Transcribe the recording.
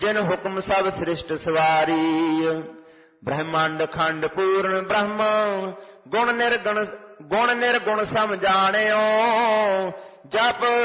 जिन हुक्म सब सृष्ट सवारी। ब्रह्मांड खंड पूर्ण ब्रह्म गुण निर्गुण सम जानियो। जप